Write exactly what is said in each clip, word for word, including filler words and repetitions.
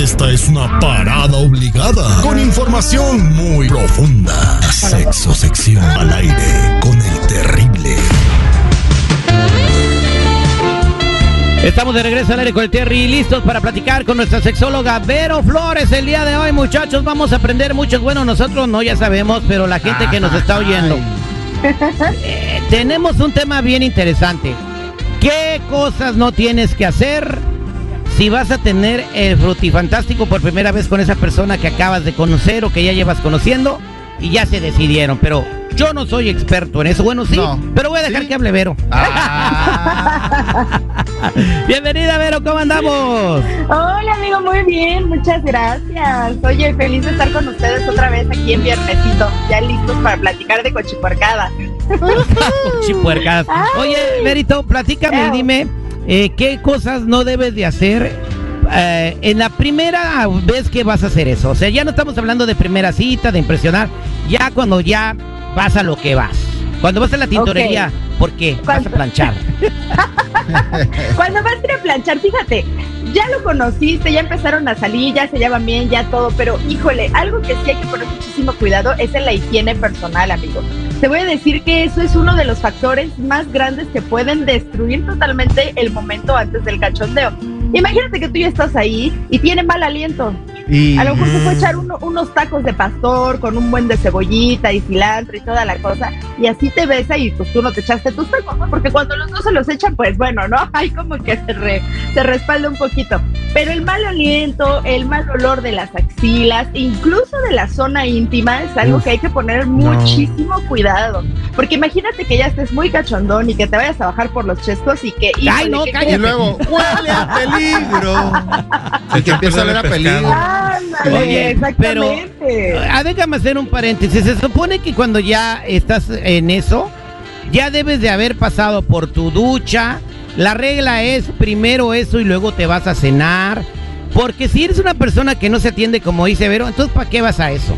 Esta es una parada obligada con información muy profunda. Sexo sección al aire con el terrible. Estamos de regreso al aire con el Terry, listos para platicar con nuestra sexóloga Vero Flores. El día de hoy, muchachos, vamos a aprender muchos. Bueno, nosotros no, ya sabemos, pero la gente que nos está oyendo. Eh, tenemos un tema bien interesante. ¿Qué cosas no tienes que hacer si vas a tener el frutifantástico por primera vez con esa persona que acabas de conocer o que ya llevas conociendo y ya se decidieron? Pero yo no soy experto en eso. Bueno, sí, no, pero voy a dejar ¿sí? que hable Vero. Ah. Bienvenida, Vero, ¿cómo andamos? Hola, amigo, muy bien, muchas gracias. Oye, feliz de estar con ustedes otra vez aquí en Viernesito, ya listos para platicar de cochipuercadas. Cochipuercadas. Oye, Verito, platícame y dime, eh, ¿qué cosas no debes de hacer eh, en la primera vez que vas a hacer eso? O sea, ya no estamos hablando de primera cita, de impresionar, ya cuando ya vas a lo que vas. Cuando vas a la tintorería, okay. ¿Por qué? Vas a planchar. Cuando vas a ir a planchar, fíjate, ya lo conociste, ya empezaron a salir, ya se llevan bien, ya todo, pero híjole, algo que sí hay que poner muchísimo cuidado es en la higiene personal, amigo. Te voy a decir que eso es uno de los factores más grandes que pueden destruir totalmente el momento antes del cachondeo. Imagínate que tú ya estás ahí y tiene mal aliento. Y... a lo mejor se fue a echar uno, unos tacos de pastor con un buen de cebollita y cilantro y toda la cosa, y así te besa y pues tú no te echaste tus tacos, ¿no? Porque cuando los dos se los echan, pues bueno, ¿no? Hay como que se, re, se respalda un poquito. Pero el mal aliento, el mal olor de las axilas, incluso de la zona íntima, es algo Uf, que hay que poner muchísimo no. cuidado. Porque imagínate que ya estés muy cachondón y que te vayas a bajar por los chescos y que... ¡Ay, híjole, no, que cállate! Y luego, ¡huele a peligro! Y que empieza a oler a peligro. Ándale, Oye, exactamente. Pero, ah, déjame hacer un paréntesis. Se supone que cuando ya estás en eso, ya debes de haber pasado por tu ducha. La regla es primero eso y luego te vas a cenar. Porque si eres una persona que no se atiende como dice Vero, entonces ¿para qué vas a eso?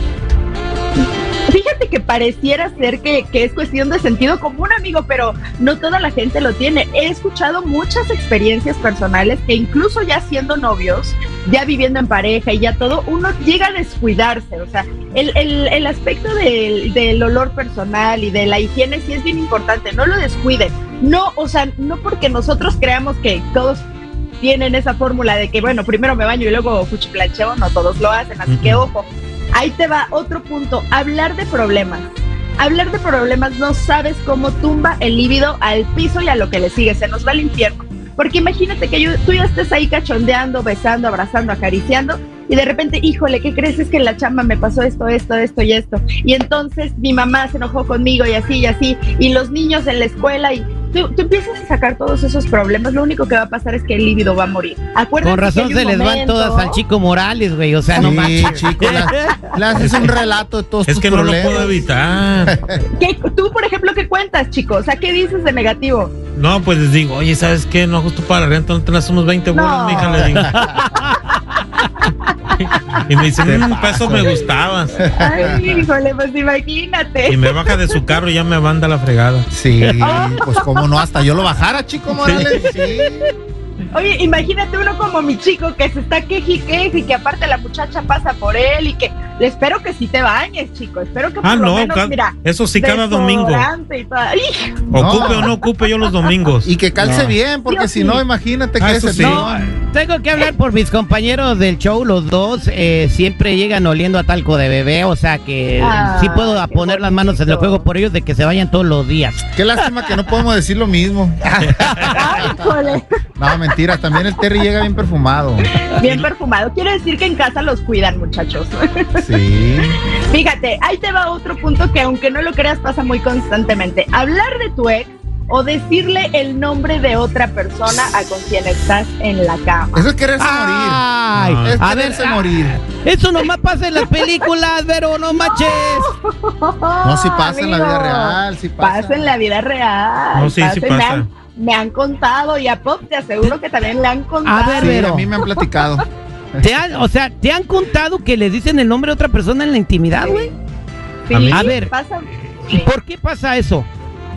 Fíjate que pareciera ser que, que es cuestión de sentido común, amigo, pero no toda la gente lo tiene. He escuchado muchas experiencias personales que incluso ya siendo novios, ya viviendo en pareja y ya todo, uno llega a descuidarse. O sea, el, el, el aspecto del, del olor personal y de la higiene sí es bien importante, no lo descuiden. No, o sea, no porque nosotros creamos que todos tienen esa fórmula de que, bueno, primero me baño y luego cuchiplancheo, no todos lo hacen, así uh-huh. que ojo. Ahí te va otro punto, hablar de problemas. Hablar de problemas no sabes cómo tumba el líbido al piso y a lo que le sigue, se nos va al infierno. Porque imagínate que yo, tú ya estés ahí cachondeando, besando, abrazando, acariciando, y de repente, híjole, ¿qué crees? Es que en la chamba me pasó esto, esto, esto y esto. Y entonces mi mamá se enojó conmigo y así y así, y los niños en la escuela, y tú, tú empiezas a sacar todos esos problemas, lo único que va a pasar es que el líbido va a morir. Acuérdate. Con razón se les van todas al Chico Morales, güey, o sea, sí, no manches. Chico, le haces un relato de todos es tus que problemas. No lo puedo evitar. ¿Qué, tú, por ejemplo, qué cuentas, chicos? O sea, ¿qué dices de negativo? No, pues les digo, oye, ¿sabes qué? No, justo para la renta no tenés unos veinte bolas, no. Mija, le digo. Y me dicen, un peso me gustabas. Ay, híjole, pues imagínate. Y me baja de su carro y ya me manda la fregada. Sí, oh. Pues cómo no, hasta yo lo bajara, Chico Morales. Sí. Oye, imagínate uno como mi chico que se está queje y queje y que aparte la muchacha pasa por él y que le espero que sí te bañes, chico. Espero que por ah, lo no, menos, ca- mira, eso sí cada domingo. Y Ocupe no. o no ocupe yo los domingos. Y que calce no. bien, porque si sí. no, imagínate que ah, ese sí. No, tengo que hablar por mis compañeros del show, los dos eh, siempre llegan oliendo a talco de bebé, o sea que ah, sí puedo poner bonito. Las manos en el fuego por ellos de que se vayan todos los días. Qué lástima que no podemos decir lo mismo. Ay, no, mentira, también el Terry llega bien perfumado. Bien perfumado, quiere decir que en casa los cuidan, muchachos. Sí. Fíjate, ahí te va otro punto que aunque no lo creas pasa muy constantemente. Hablar de tu ex o decirle el nombre de otra persona a con quien estás en la cama. Eso es quererse Ay, morir. Es a quererse ver, morir. Eso nomás pasa en las películas, pero no manches. No, sí pasa amigo, en la vida real, sí pasa. Pasa en la vida real. No, sí, pasa, sí pasa. Me han, me han contado y a Pop te aseguro que también le han contado. A ver, sí, a mí me han platicado. ¿Te han, o sea, ¿te han contado que le dicen el nombre de otra persona en la intimidad, güey? Sí, sí, a ver, pasa. ¿y por qué pasa eso?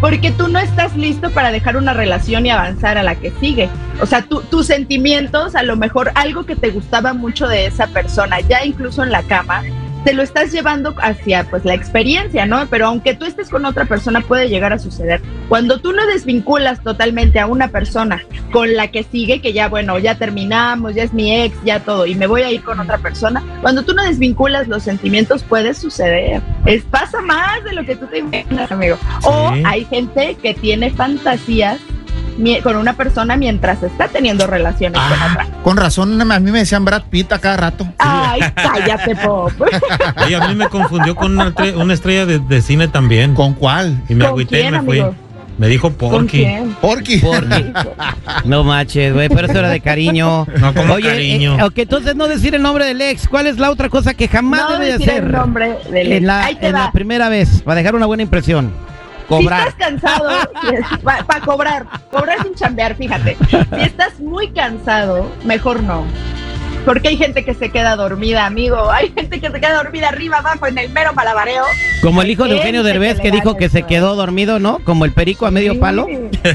porque tú no estás listo para dejar una relación y avanzar a la que sigue. O sea, tú, tus sentimientos, a lo mejor algo que te gustaba mucho de esa persona, ya incluso en la cama, te lo estás llevando hacia pues la experiencia, ¿no? Pero aunque tú estés con otra persona, puede llegar a suceder. Cuando tú no desvinculas totalmente a una persona con la que sigue, que ya, bueno, ya terminamos, ya es mi ex, ya todo, y me voy a ir con otra persona, cuando tú no desvinculas los sentimientos, puede suceder. Es, pasa más de lo que tú te imaginas, amigo. Sí. O hay gente que tiene fantasías con una persona mientras está teniendo relaciones ah, con otra. Con razón, a mí me decían Brad Pitt a cada rato. Ay, cállate, Pop. Y a mí me confundió con una, una estrella de, de cine también. ¿Con cuál? Y me agüité y me fui. Amigo? Me dijo Porky. ¿Con quién? Porky. Porky. No manches, güey, pero eso era de cariño. No, como Oye, cariño. Eh, ok, entonces no decir el nombre del ex. ¿Cuál es la otra cosa que jamás no debe de hacer? el nombre del ex. En, la, en la primera vez, para dejar una buena impresión. Cobrar. Si estás cansado, para pa cobrar, cobrar sin chambear, fíjate. Si estás muy cansado, mejor no. Porque hay gente que se queda dormida, amigo. Hay gente que se queda dormida arriba, abajo, en el mero malabareo. Como el hijo de Eugenio Derbez que, que dijo que eso. se quedó dormido, ¿no? Como el perico a medio sí, palo.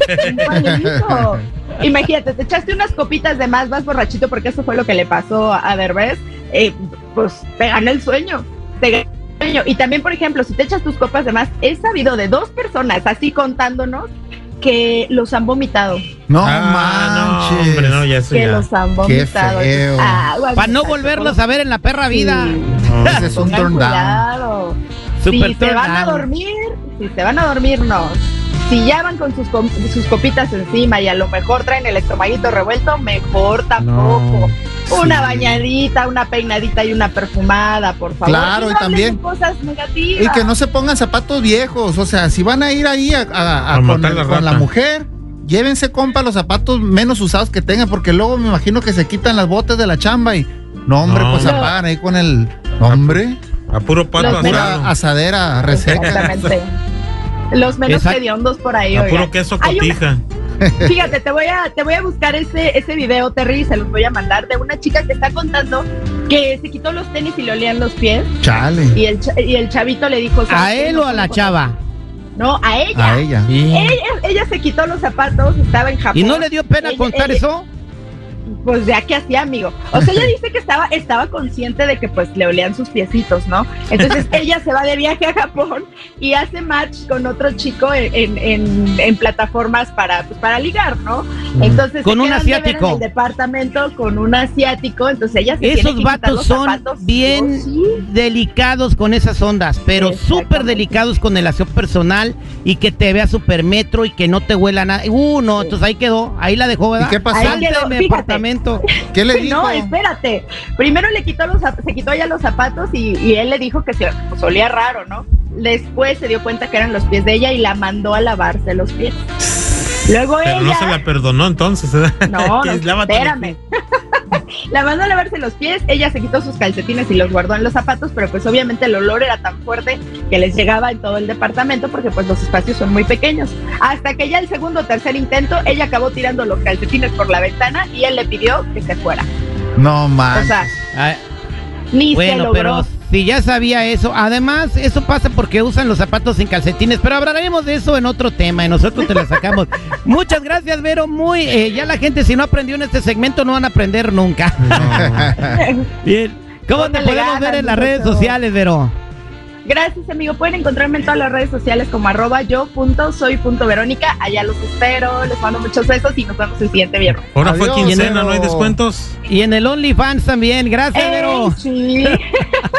Imagínate, te echaste unas copitas de más, vas borrachito, porque eso fue lo que le pasó a Derbez. Eh, pues te gana el sueño. Te gana el sueño. Y también, por ejemplo, si te echas tus copas de más, he sabido de dos personas, así contándonos, que los han vomitado. No ah, manches. No, hombre, no, ya eso que ya. los han vomitado. Ah, para no volverlos a ver en la perra vida. Sí. No, ese es un turn down. Super si se van a dormir, si se van a dormir, no. Si ya van con sus, sus copitas encima y a lo mejor traen el estomaguito revuelto, mejor tampoco. No, una sí. bañadita, una peinadita y una perfumada, por favor. Claro, y, no y también cosas negativas. Y que no se pongan zapatos viejos. O sea, si van a ir ahí a, a, a, a con, el, la, con la mujer, llévense, compa, los zapatos menos usados que tengan, porque luego me imagino que se quitan las botas de la chamba y no, hombre, no, pues no. apagan ahí con el hombre. A puro pato asado. Pura asadera reseca. Exactamente. Los menos Exacto. hediondos por ahí. A puro queso cotija. Una... Fíjate, te voy a te voy a buscar ese ese video, Terry, y se los voy a mandar, de una chica que está contando que se quitó los tenis y le olían los pies. Chale. Y el, y el chavito le dijo... ¿A él o a la chava? No, a ella. A ella. Sí. ella. Ella se quitó los zapatos, estaba en Japón. ¿Y no le dio pena ella, contar ella, eso? Pues ya que hacía, amigo. O sea, ella dice que estaba, estaba consciente de que pues le olían sus piecitos, ¿no? Entonces ella se va de viaje a Japón y hace match con otro chico en, en, en plataformas para, pues, para ligar, ¿no? Entonces con un asiático. En el departamento con un asiático, entonces ella se Esos tiene que vatos los son zapatos, bien ¿sí? delicados con esas ondas, pero súper delicados con el aseo personal y que te vea súper metro y que no te huela nada. Uh, no, sí. Entonces ahí quedó, ahí la dejó, ¿verdad? ¿Y qué pasó? Ahí quedó, fíjate. ¿Qué le dijo? No, espérate. Primero le quitó los, se quitó ya los zapatos y, y él le dijo que se pues, olía raro, ¿no? Después se dio cuenta que eran los pies de ella y la mandó a lavarse los pies. Luego Pero ella... no se la perdonó entonces. ¿eh? No, no, espérame. La mandó a lavarse los pies, ella se quitó sus calcetines y los guardó en los zapatos, pero pues obviamente el olor era tan fuerte que les llegaba en todo el departamento porque pues los espacios son muy pequeños. Hasta que ya el segundo o tercer intento, ella acabó tirando los calcetines por la ventana y él le pidió que se fuera. No más. O sea, Ay, ni bueno, se logró. Pero si ya sabía eso, además eso pasa porque usan los zapatos sin calcetines, pero hablaremos de eso en otro tema y nosotros te la sacamos. Muchas gracias, Vero, muy, eh, ya la gente si no aprendió en este segmento no van a aprender nunca. No. Bien, ¿cómo Póngale te podemos ganas, ver en las redes sociales, Vero? Gracias, amigo. Pueden encontrarme en todas las redes sociales como arroba yo punto soy punto verónica. Allá los espero, les mando muchos besos y nos vemos el siguiente viernes. Ahora fue quincena, ¿no hay descuentos? Y en el OnlyFans también. Gracias, Vero. Sí.